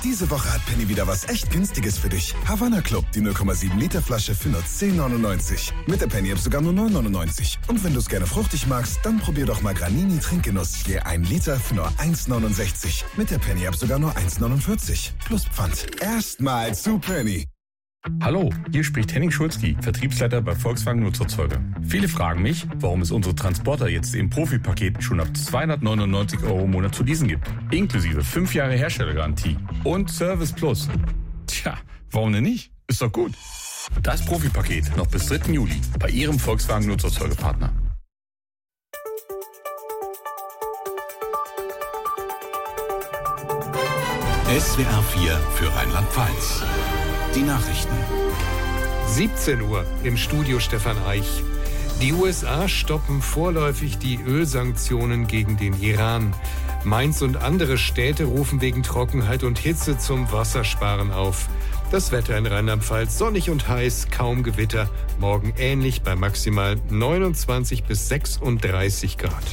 Diese Woche hat Penny wieder was echt Günstiges für dich. Havanna Club, die 0,7 Liter Flasche für nur 10,99. Mit der Penny-App sogar nur 9,99. Und wenn du es gerne fruchtig magst, dann probier doch mal Granini Trinkgenuss. Je 1 Liter für nur 1,69. Mit der Penny-App sogar nur 1,49. Plus Pfand. Erstmal zu Penny. Hallo, hier spricht Henning Schulzki, Vertriebsleiter bei Volkswagen Nutzerzeuger. Viele fragen mich, warum es unsere Transporter jetzt im Profipaket schon ab 299 € im Monat zu leasen gibt. Inklusive 5 Jahre Herstellergarantie und Service Plus. Tja, warum denn nicht? Ist doch gut. Das Profipaket noch bis 3. Juli bei Ihrem Volkswagen Nutzerzeugerpartner. SWR 4 für Rheinland-Pfalz. Die Nachrichten. 17 Uhr im Studio Stefan Eich. Die USA stoppen vorläufig die Ölsanktionen gegen den Iran. Mainz und andere Städte rufen wegen Trockenheit und Hitze zum Wassersparen auf. Das Wetter in Rheinland-Pfalz sonnig und heiß, kaum Gewitter. Morgen ähnlich bei maximal 29 bis 36 Grad.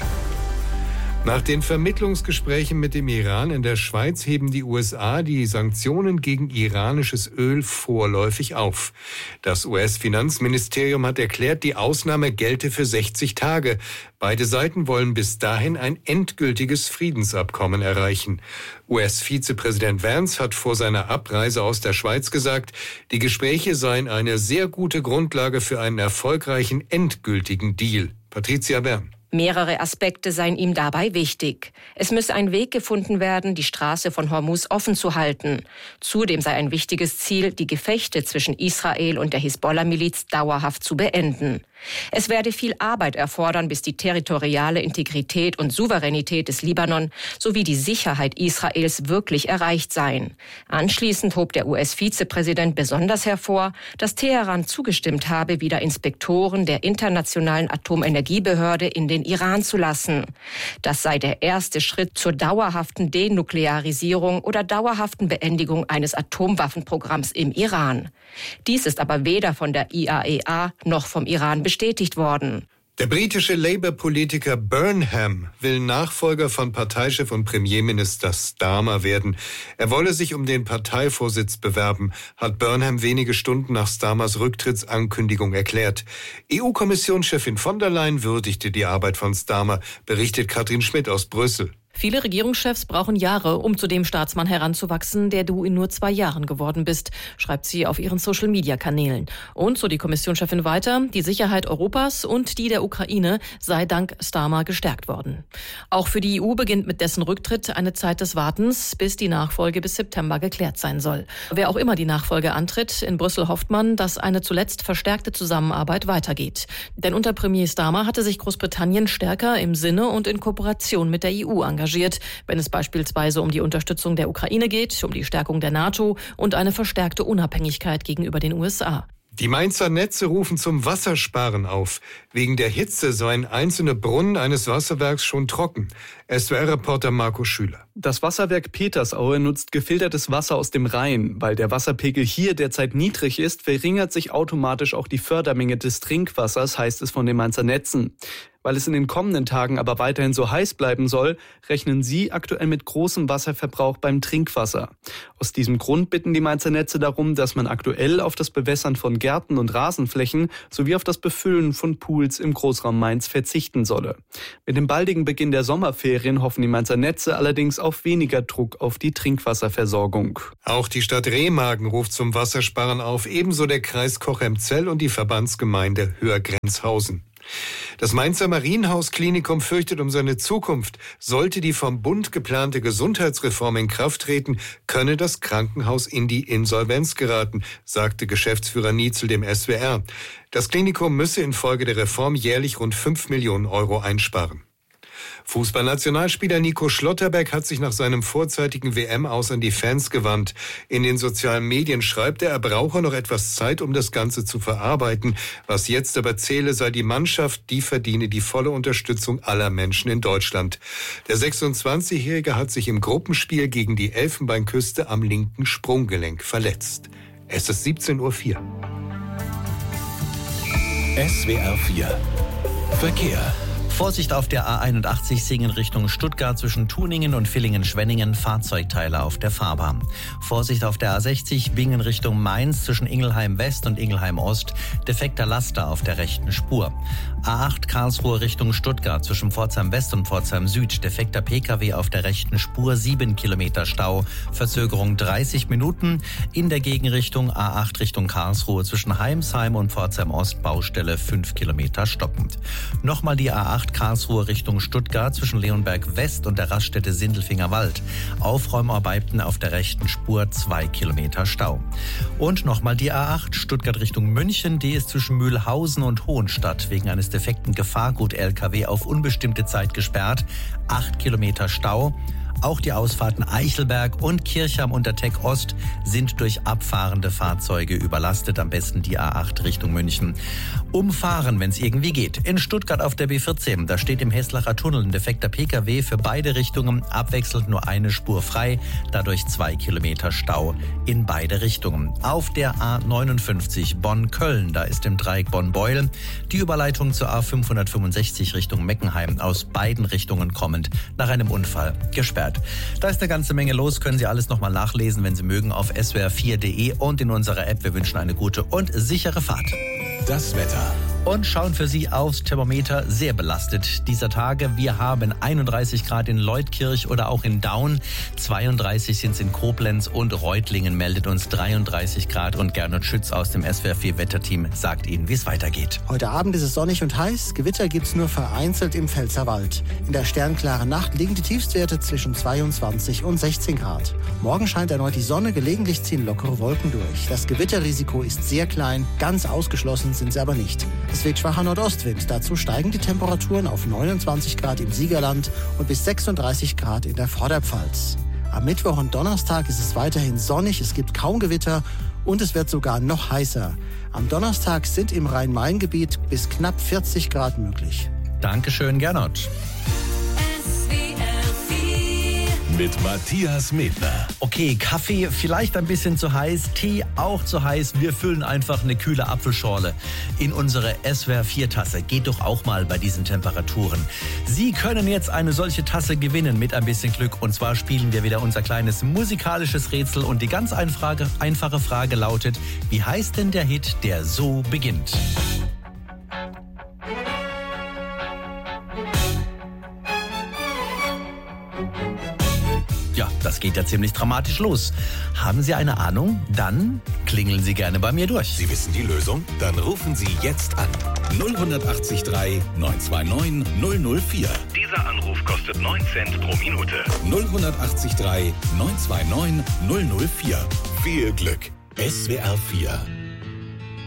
Nach den Vermittlungsgesprächen mit dem Iran in der Schweiz heben die USA die Sanktionen gegen iranisches Öl vorläufig auf. Das US-Finanzministerium hat erklärt, die Ausnahme gelte für 60 Tage. Beide Seiten wollen bis dahin ein endgültiges Friedensabkommen erreichen. US-Vizepräsident Vance hat vor seiner Abreise aus der Schweiz gesagt, die Gespräche seien eine sehr gute Grundlage für einen erfolgreichen endgültigen Deal. Patricia Bern. Mehrere Aspekte seien ihm dabei wichtig. Es müsse ein Weg gefunden werden, die Straße von Hormuz offen zu halten. Zudem sei ein wichtiges Ziel, die Gefechte zwischen Israel und der Hisbollah-Miliz dauerhaft zu beenden. Es werde viel Arbeit erfordern, bis die territoriale Integrität und Souveränität des Libanon sowie die Sicherheit Israels wirklich erreicht seien. Anschließend hob der US-Vizepräsident besonders hervor, dass Teheran zugestimmt habe, wieder Inspektoren der Internationalen Atomenergiebehörde in den Iran zu lassen. Das sei der erste Schritt zur dauerhaften Denuklearisierung oder dauerhaften Beendigung eines Atomwaffenprogramms im Iran. Dies ist aber weder von der IAEA noch vom Iran bestätigt worden. Der britische Labour-Politiker Burnham will Nachfolger von Parteichef und Premierminister Starmer werden. Er wolle sich um den Parteivorsitz bewerben, hat Burnham wenige Stunden nach Starmers Rücktrittsankündigung erklärt. EU-Kommissionschefin von der Leyen würdigte die Arbeit von Starmer, berichtet Katrin Schmidt aus Brüssel. Viele Regierungschefs brauchen Jahre, um zu dem Staatsmann heranzuwachsen, der du in nur 2 Jahren geworden bist, schreibt sie auf ihren Social-Media-Kanälen. Und so die Kommissionschefin weiter, die Sicherheit Europas und die der Ukraine sei dank Starmer gestärkt worden. Auch für die EU beginnt mit dessen Rücktritt eine Zeit des Wartens, bis die Nachfolge bis September geklärt sein soll. Wer auch immer die Nachfolge antritt, in Brüssel hofft man, dass eine zuletzt verstärkte Zusammenarbeit weitergeht. Denn unter Premier Starmer hatte sich Großbritannien stärker im Sinne und in Kooperation mit der EU engagiert, wenn es beispielsweise um die Unterstützung der Ukraine geht, um die Stärkung der NATO und eine verstärkte Unabhängigkeit gegenüber den USA. Die Mainzer Netze rufen zum Wassersparen auf. Wegen der Hitze seien einzelne Brunnen eines Wasserwerks schon trocken. SWR-Reporter Marco Schüler. Das Wasserwerk Petersaue nutzt gefiltertes Wasser aus dem Rhein. Weil der Wasserpegel hier derzeit niedrig ist, verringert sich automatisch auch die Fördermenge des Trinkwassers, heißt es von den Mainzer Netzen. Weil es in den kommenden Tagen aber weiterhin so heiß bleiben soll, rechnen sie aktuell mit großem Wasserverbrauch beim Trinkwasser. Aus diesem Grund bitten die Mainzer Netze darum, dass man aktuell auf das Bewässern von Gärten und Rasenflächen sowie auf das Befüllen von Pools im Großraum Mainz verzichten solle. Mit dem baldigen Beginn der Sommerferien hoffen die Mainzer Netze allerdings auf weniger Druck auf die Trinkwasserversorgung. Auch die Stadt Remagen ruft zum Wassersparen auf, ebenso der Kreis Cochem-Zell und die Verbandsgemeinde Höhergrenzhausen. Das Mainzer Marienhaus-Klinikum fürchtet um seine Zukunft. Sollte die vom Bund geplante Gesundheitsreform in Kraft treten, könne das Krankenhaus in die Insolvenz geraten, sagte Geschäftsführer Nietzel dem SWR. Das Klinikum müsse infolge der Reform jährlich rund 5 Millionen € einsparen. Fußballnationalspieler Nico Schlotterbeck hat sich nach seinem vorzeitigen WM-Aus an die Fans gewandt. In den sozialen Medien schreibt er brauche noch etwas Zeit, um das Ganze zu verarbeiten. Was jetzt aber zähle, sei die Mannschaft, die verdiene die volle Unterstützung aller Menschen in Deutschland. Der 26-Jährige hat sich im Gruppenspiel gegen die Elfenbeinküste am linken Sprunggelenk verletzt. Es ist 17:04 Uhr. SWR 4 Verkehr. Vorsicht auf der A81 Singen Richtung Stuttgart zwischen Tuningen und Villingen-Schwenningen, Fahrzeugteile auf der Fahrbahn. Vorsicht auf der A60 Bingen Richtung Mainz zwischen Ingelheim West und Ingelheim Ost, defekter Laster auf der rechten Spur. A8 Karlsruhe Richtung Stuttgart zwischen Pforzheim West und Pforzheim Süd, defekter Pkw auf der rechten Spur, 7 Kilometer Stau, Verzögerung 30 Minuten. In der Gegenrichtung A8 Richtung Karlsruhe zwischen Heimsheim und Pforzheim Ost, Baustelle 5 Kilometer stoppend. Nochmal die A8 Karlsruhe Richtung Stuttgart zwischen Leonberg West und der Raststätte Sindelfinger Wald. Aufräumarbeiten auf der rechten Spur, 2 Kilometer Stau. Und nochmal die A8 Stuttgart Richtung München, die ist zwischen Mühlhausen und Hohenstadt wegen eines defekten Gefahrgut-LKW auf unbestimmte Zeit gesperrt, 8 Kilometer Stau. Auch die Ausfahrten Eichelberg und Kirchheim unter Teck Ost sind durch abfahrende Fahrzeuge überlastet. Am besten die A8 Richtung München umfahren, wenn es irgendwie geht. In Stuttgart auf der B14, da steht im Hesslacher Tunnel ein defekter Pkw für beide Richtungen, abwechselnd nur eine Spur frei, dadurch 2 Kilometer Stau in beide Richtungen. Auf der A59 Bonn-Köln, da ist im Dreieck Bonn-Beuel die Überleitung zur A565 Richtung Meckenheim aus beiden Richtungen kommend nach einem Unfall gesperrt. Da ist eine ganze Menge los, können Sie alles nochmal nachlesen, wenn Sie mögen, auf swr4.de und in unserer App. Wir wünschen eine gute und sichere Fahrt. Das Wetter. Und schauen für Sie aufs Thermometer, sehr belastet dieser Tage. Wir haben 31 Grad in Leutkirch oder auch in Daun, 32 sind es in Koblenz und Reutlingen meldet uns 33 Grad und Gernot Schütz aus dem SWR4-Wetterteam sagt Ihnen, wie es weitergeht. Heute Abend ist es sonnig und heiß, Gewitter gibt es nur vereinzelt im Pfälzerwald. In der sternklaren Nacht liegen die Tiefstwerte zwischen 22 und 16 Grad. Morgen scheint erneut die Sonne, gelegentlich ziehen lockere Wolken durch. Das Gewitterrisiko ist sehr klein, ganz ausgeschlossen sind sie aber nicht. Es weht schwacher Nordostwind. Dazu steigen die Temperaturen auf 29 Grad im Siegerland und bis 36 Grad in der Vorderpfalz. Am Mittwoch und Donnerstag ist es weiterhin sonnig, es gibt kaum Gewitter und es wird sogar noch heißer. Am Donnerstag sind im Rhein-Main-Gebiet bis knapp 40 Grad möglich. Dankeschön, Gernot. Mit Matthias Medler. Okay, Kaffee vielleicht ein bisschen zu heiß, Tee auch zu heiß. Wir füllen einfach eine kühle Apfelschorle in unsere SWR4-Tasse. Geht doch auch mal bei diesen Temperaturen. Sie können jetzt eine solche Tasse gewinnen mit ein bisschen Glück. Und zwar spielen wir wieder unser kleines musikalisches Rätsel. Und die ganz einfache Frage lautet, wie heißt denn der Hit, der so beginnt? Ja, das geht ja ziemlich dramatisch los. Haben Sie eine Ahnung? Dann klingeln Sie gerne bei mir durch. Sie wissen die Lösung? Dann rufen Sie jetzt an. 0183 929 004. Dieser Anruf kostet 9 Cent pro Minute. 0183 929 004. Viel Glück. SWR4